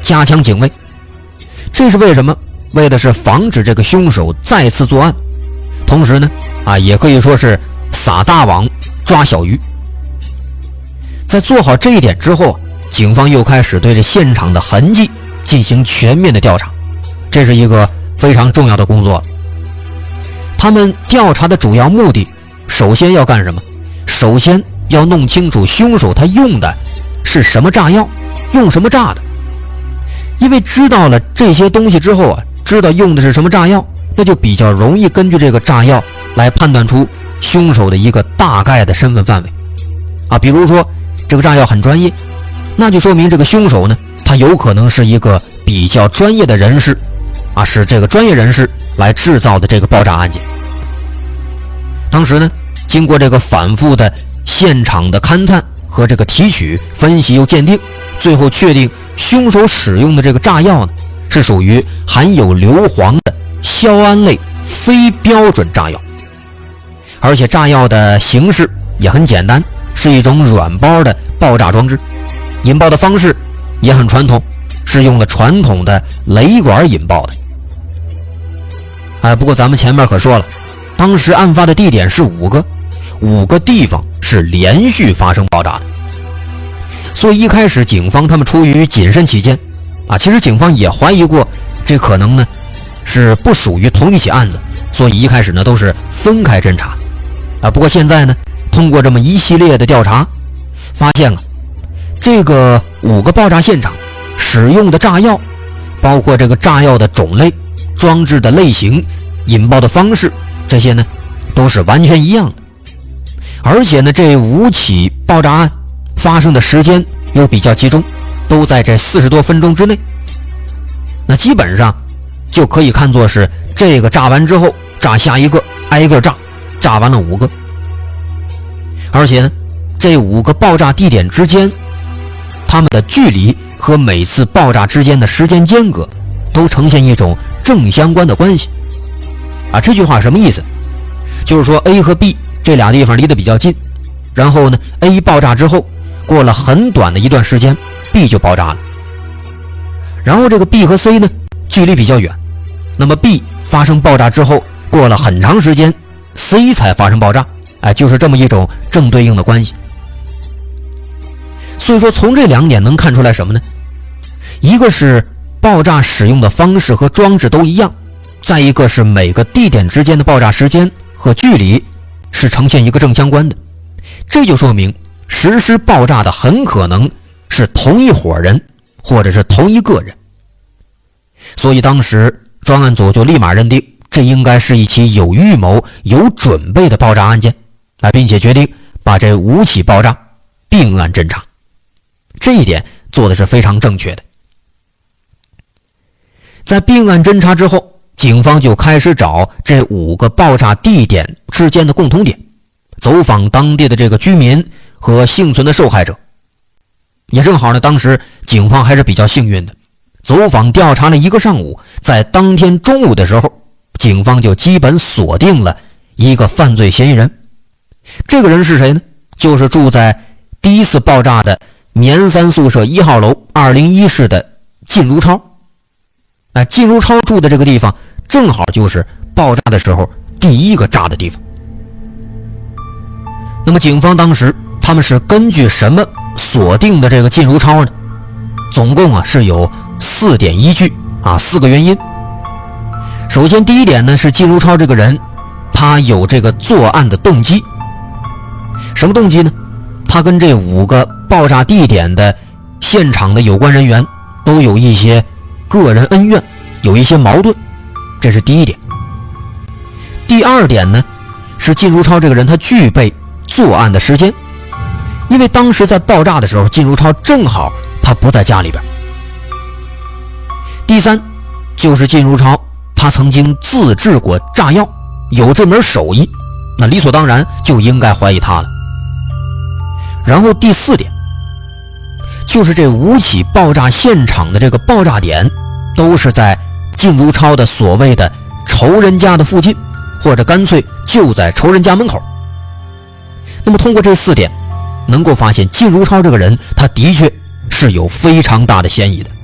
加强警卫。这是为什么？为的是防止这个凶手再次作案，同时呢，也可以说是撒大网抓小鱼。在做好这一点之后，警方又开始对这现场的痕迹进行全面的调查，这是一个非常重要的工作。他们调查的主要目的，首先要干什么？首先要弄清楚凶手他用的是什么炸药，用什么炸的。因为知道了这些东西之后知道用的是什么炸药，那就比较容易根据这个炸药来判断出凶手的一个大概的身份范围。比如说这个炸药很专业，那就说明这个凶手呢，他有可能是一个比较专业的人士，是这个专业人士来制造的这个爆炸案件。当时呢，经过这个反复的现场的勘探和这个提取、分析又鉴定，最后确定凶手使用的这个炸药呢，是属于含有硫磺的硝胺类非标准炸药，而且炸药的形式也很简单，是一种软包的爆炸装置，引爆的方式也很传统，是用了传统的雷管引爆的。不过咱们前面可说了，当时案发的地点是5个地方是连续发生爆炸的，所以一开始警方他们出于谨慎起见，其实警方也怀疑过这可能呢是不属于同一起案子，所以一开始呢都是分开侦查。不过现在呢，通过这么一系列的调查，发现这个5个爆炸现场使用的炸药，包括这个炸药的种类、装置的类型、引爆的方式，这些呢都是完全一样的。而且呢，这5起爆炸案发生的时间又比较集中，都在这40多分钟之内。那基本上就可以看作是这个炸完之后炸下一个，挨个炸，炸完了5个。而且呢，这5个爆炸地点之间，它们的距离和每次爆炸之间的时间间隔都呈现一种正相关的关系。这句话什么意思？就是说 A 和 B 这俩地方离得比较近，然后呢 A 爆炸之后，过了很短的一段时间 B 就爆炸了。然后这个 B 和 C 呢距离比较远，那么 B 发生爆炸之后，过了很长时间 C 才发生爆炸，就是这么一种正对应的关系。所以说从这2点能看出来什么呢？一个是爆炸使用的方式和装置都一样，再一个是每个地点之间的爆炸时间和距离是呈现一个正相关的，这就说明实施爆炸的很可能是同一伙人或者是同一个人。所以当时专案组就立马认定这应该是一起有预谋有准备的爆炸案件，并且决定把这5起爆炸并案侦查。这一点做的是非常正确的。在并案侦查之后，警方就开始找这5个爆炸地点之间的共同点，走访当地的这个居民和幸存的受害者。也正好呢，当时警方还是比较幸运的，走访调查了1个上午，在当天中午的时候，警方就基本锁定了一个犯罪嫌疑人。这个人是谁呢？就是住在第一次爆炸的棉3宿舍1号楼201室的靳如超。靳如超住的这个地方正好就是爆炸的时候第一个炸的地方。那么警方当时他们是根据什么锁定的这个靳如超呢？总共是有4点依据，4个原因。首先第一点呢，是靳如超这个人他有这个作案的动机。什么动机呢？他跟这5个爆炸地点的现场的有关人员都有一些个人恩怨，有一些矛盾，这是第一点。第二点呢，是靳如超这个人他具备作案的时间，因为当时在爆炸的时候，靳如超正好他不在家里边。第三，就是靳如超他曾经自制过炸药，有这门手艺，那理所当然就应该怀疑他了。然后第4点，就是这5起爆炸现场的这个爆炸点都是在靳如超的所谓的仇人家的附近，或者干脆就在仇人家门口。那么通过这4点能够发现靳如超这个人他的确是有非常大的嫌疑的。